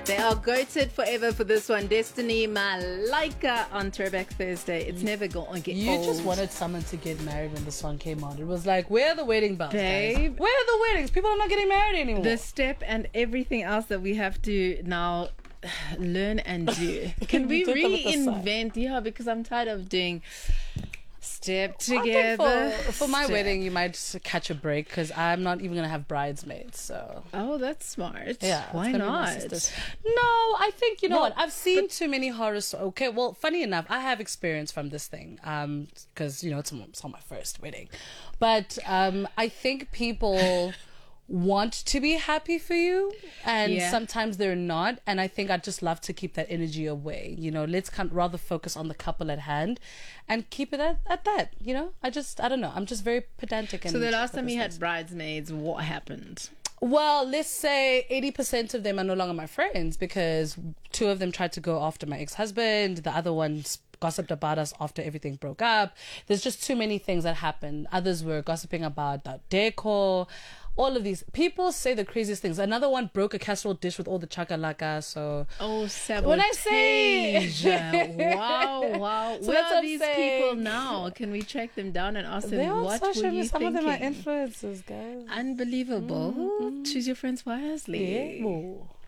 They are goated forever for this one. Destiny Malaika on Throwback Thursday. It's never going to get You old. just wanted someone to get married when the song came on. It was like, where are the wedding bells, Babe. guys? Where are the weddings? People are not getting married anymore. The step and everything else that we have to now learn and do. Can we Take them with the sun. reinvent? Yeah, because I'm tired of doing step I think together. for my step. wedding, you might just catch a break because I'm not even going to have bridesmaids. So Oh, that's smart. yeah, Why it's gonna be my not? sisters. No, I think you know Well, what? I've seen too many horror stories. Okay, well, funny enough, I have experience from this thing because you know it's on my first wedding, but I think people want to be happy for you and Yeah. sometimes they're not, and I think I'd just love to keep that energy away. You know, let's rather focus on the couple at hand and keep it at that. You know, I don't know, I'm just very pedantic. And So the last time you had bridesmaids, what happened? well, let's say 80% of them are no longer my friends because 2 of them tried to go after my ex-husband. The other ones gossiped about us after everything broke up. There's just too many things that happened. Others were gossiping about the decor. All of these people say the craziest things. Another one broke a casserole dish with all the chakalaka. So Oh, sabotage. when I say wow. So Where that's what are I'm these saying. people now? Can we track them down and ask them they're on what social were media. you Some thinking? of them are influencers, guys. Unbelievable. Choose your friends wisely. Yeah.